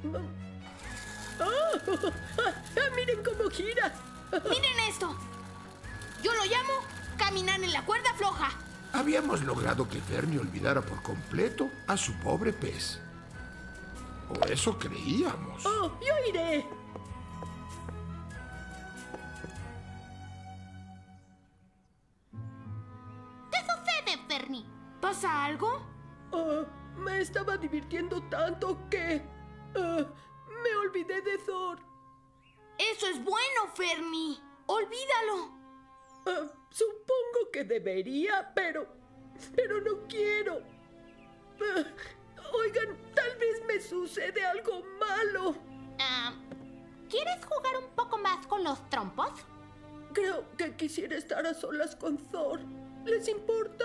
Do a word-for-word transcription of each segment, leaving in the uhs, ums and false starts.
¡Oh! ¡Ah! ¡Miren cómo gira! ¡Miren esto! Yo lo llamo caminar en la cuerda floja. Habíamos logrado que Fernie olvidara por completo a su pobre pez. O eso creíamos. ¡Oh, yo iré! ¿Qué sucede, Fernie? ¿Pasa algo? Oh, me estaba divirtiendo tanto que... Uh, me olvidé de Thor. Eso es bueno, Fernie. Olvídalo. Uh, supongo que debería, pero... Pero no quiero. Uh, oigan, tal vez me sucede algo malo. Uh, ¿Quieres jugar un poco más con los trompos? Creo que quisiera estar a solas con Thor. ¿Les importa?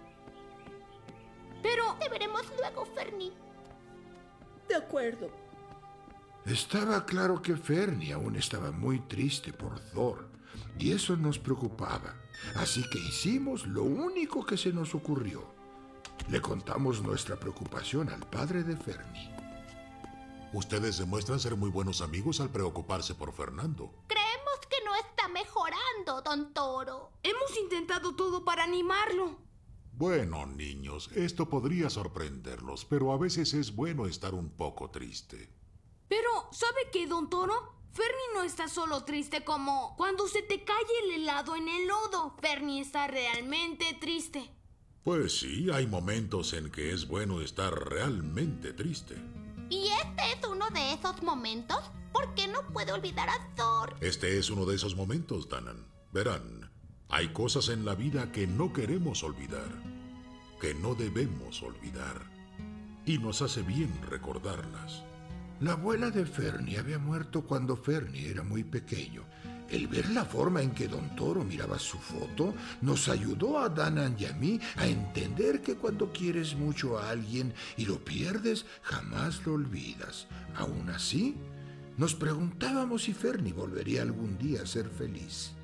Pero te veremos luego, Fernie. De acuerdo. Estaba claro que Fernie aún estaba muy triste por Thor, y eso nos preocupaba. Así que hicimos lo único que se nos ocurrió. Le contamos nuestra preocupación al padre de Fernie. Ustedes demuestran ser muy buenos amigos al preocuparse por Fernando. Creemos que no está mejorando, don Toro. Hemos intentado todo para animarlo. Bueno, niños, esto podría sorprenderlos, pero a veces es bueno estar un poco triste. Pero, ¿sabe qué, don Toro? Fernie no está solo triste como cuando se te cae el helado en el lodo. Fernie está realmente triste. Pues sí, hay momentos en que es bueno estar realmente triste. ¿Y este es uno de esos momentos? ¿Por qué no puede olvidar a Thor? Este es uno de esos momentos, Danan. Verán, hay cosas en la vida que no queremos olvidar, que no debemos olvidar, y nos hace bien recordarlas. La abuela de Fernie había muerto cuando Fernie era muy pequeño. El ver la forma en que don Toro miraba su foto nos ayudó a Danan y a mí a entender que cuando quieres mucho a alguien y lo pierdes, jamás lo olvidas. Aún así, nos preguntábamos si Fernie volvería algún día a ser feliz.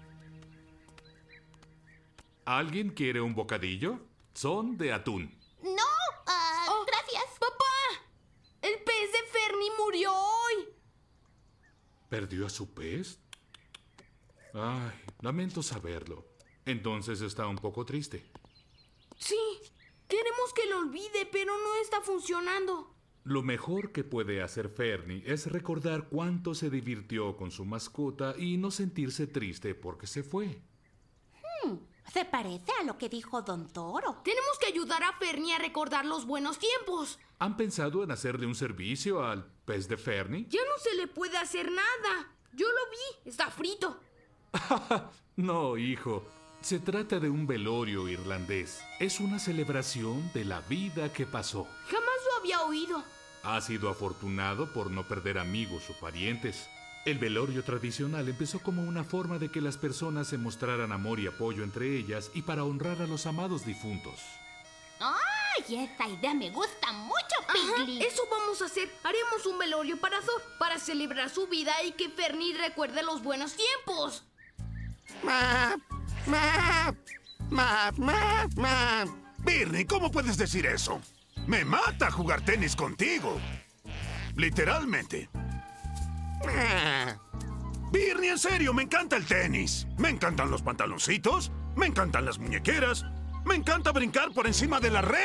¿Alguien quiere un bocadillo? Son de atún. No, uh, oh, gracias. ¡Papá! El pez de Fernie murió hoy. ¿Perdió a su pez? Ay, lamento saberlo. Entonces está un poco triste. Sí, queremos que lo olvide, pero no está funcionando. Lo mejor que puede hacer Fernie es recordar cuánto se divirtió con su mascota y no sentirse triste porque se fue. Hmm, se parece a lo que dijo don Toro. Tenemos que ayudar a Fernie a recordar los buenos tiempos. ¿Han pensado en hacerle un servicio al pez de Fernie? Ya no se le puede hacer nada. Yo lo vi, está frito. No, hijo. Se trata de un velorio irlandés. Es una celebración de la vida que pasó. Jamás lo había oído. Ha sido afortunado por no perder amigos o parientes. El velorio tradicional empezó como una forma de que las personas se mostraran amor y apoyo entre ellas y para honrar a los amados difuntos. ¡Ay, esa idea me gusta mucho, Piglet! Eso vamos a hacer. Haremos un velorio para Thor, para celebrar su vida y que Fernie recuerde los buenos tiempos. ¡Map! ¡Map! ¡Map! ¡Map! ¡Map! Birnie, ¿cómo puedes decir eso? Me mata jugar tenis contigo. Literalmente. ¡Map! Birnie, en serio, me encanta el tenis. Me encantan los pantaloncitos. Me encantan las muñequeras. Me encanta brincar por encima de la red.